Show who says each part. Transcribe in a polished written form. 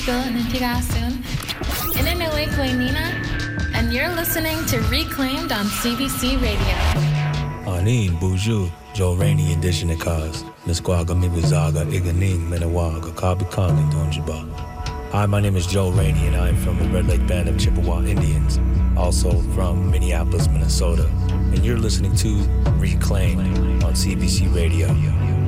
Speaker 1: Intigasun. Inanue Nina, and you're listening to Reclaimed on CBC Radio.
Speaker 2: Anin Buju, Joe Rainey Indigenous Cause, Nisquaga Mibizaga, Iganing, Menawaga, Kabikang, and Donjiba. Hi, my name is Joe Rainey, and I am from the Red Lake Band of Chippewa Indians, also from Minneapolis, Minnesota. And you're listening to Reclaim on CBC Radio.